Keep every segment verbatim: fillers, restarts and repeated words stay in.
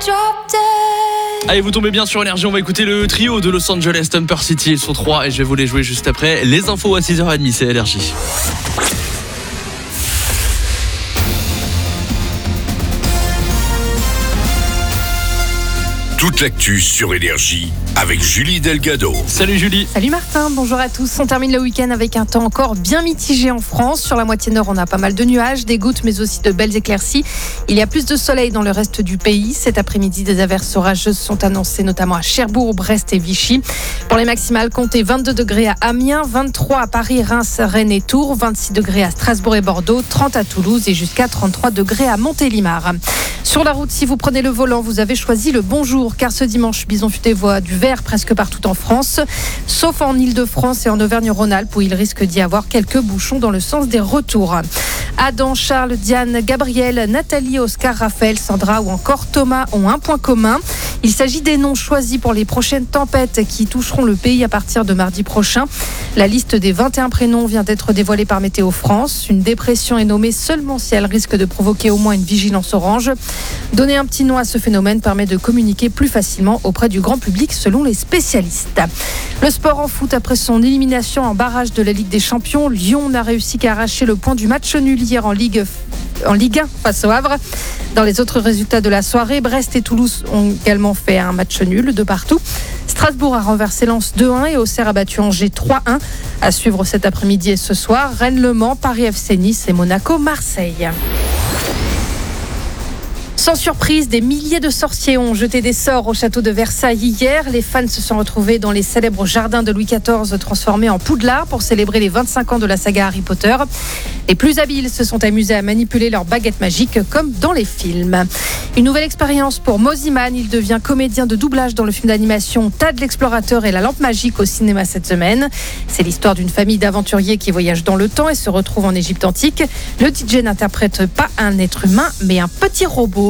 Allez, vous tombez bien sur Énergie, on va écouter le trio de Los Angeles, Stumper City, ils sont trois et je vais vous les jouer juste après. Les infos à six heures trente, c'est Énergie. Toute l'actu sur Énergie avec Julie Delgado. Salut Julie. Salut Martin, bonjour à tous. On termine le week-end avec un temps encore bien mitigé en France. Sur la moitié nord, on a pas mal de nuages, des gouttes, mais aussi de belles éclaircies. Il y a plus de soleil dans le reste du pays. Cet après-midi, des averses orageuses sont annoncées, notamment à Cherbourg, Brest et Vichy. Pour les maximales, comptez vingt-deux degrés à Amiens, vingt-trois à Paris, Reims, Rennes et Tours, vingt-six degrés à Strasbourg et Bordeaux, trente à Toulouse et jusqu'à trente-trois degrés à Montélimar. Sur la route, si vous prenez le volant, vous avez choisi le bon jour, car ce dimanche, Bison Futé voit du vert presque partout en France, sauf en Ile-de-France et en Auvergne-Rhône-Alpes, où il risque d'y avoir quelques bouchons dans le sens des retours. Adam, Charles, Diane, Gabriel, Nathalie, Oscar, Raphaël, Sandra ou encore Thomas ont un point commun. Il s'agit des noms choisis pour les prochaines tempêtes qui toucheront le pays à partir de mardi prochain. La liste des vingt et un prénoms vient d'être dévoilée par Météo France. Une dépression est nommée seulement si elle risque de provoquer au moins une vigilance orange. Donner un petit nom à ce phénomène permet de communiquer plus facilement auprès du grand public selon les spécialistes. Le sport en foot, après son élimination en barrage de la Ligue des Champions, Lyon n'a réussi qu'à arracher le point du match nul hier en Ligue, en Ligue un face au Havre. Dans les autres résultats de la soirée, Brest et Toulouse ont également fait un match nul de partout. Strasbourg a renversé Lens deux un et Auxerre a battu Angers trois un. À suivre cet après-midi et ce soir, Rennes-Le Mans, Paris F C Nice et Monaco-Marseille. Sans surprise, des milliers de sorciers ont jeté des sorts au château de Versailles hier. Les fans se sont retrouvés dans les célèbres jardins de Louis quatorze transformés en Poudlard pour célébrer les vingt-cinq ans de la saga Harry Potter. Les plus habiles se sont amusés à manipuler leurs baguettes magiques comme dans les films. Une nouvelle expérience pour Moziman. Il devient comédien de doublage dans le film d'animation Tad l'explorateur et la lampe magique au cinéma cette semaine. C'est l'histoire d'une famille d'aventuriers qui voyagent dans le temps et se retrouvent en Égypte antique. Le D J n'interprète pas un être humain mais un petit robot.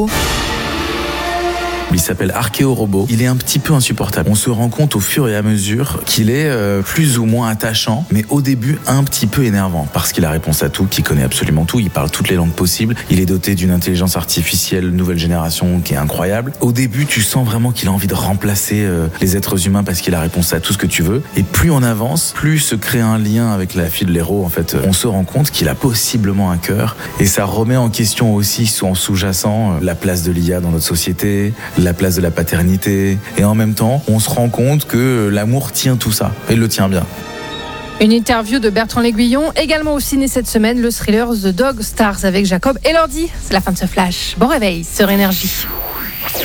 Il s'appelle Archéo Robot. Il est un petit peu insupportable. On se rend compte au fur et à mesure qu'il est euh, plus ou moins attachant, mais au début un petit peu énervant parce qu'il a réponse à tout, qu'il connaît absolument tout, il parle toutes les langues possibles, il est doté d'une intelligence artificielle nouvelle génération qui est incroyable. Au début, tu sens vraiment qu'il a envie de remplacer euh, les êtres humains parce qu'il a réponse à tout ce que tu veux. Et plus on avance, plus se crée un lien avec la fille de l'héros. En fait, on se rend compte qu'il a possiblement un cœur et ça remet en question aussi en sous-jacent euh, la place de l'I A dans notre société, la place de la paternité, et en même temps on se rend compte que l'amour tient tout ça, et le tient bien. Une interview de Bertrand L'Aiguillon, également au ciné cette semaine, le thriller The Dog Stars avec Jacob Elordi. C'est la fin de ce flash. Bon réveil sur Énergie.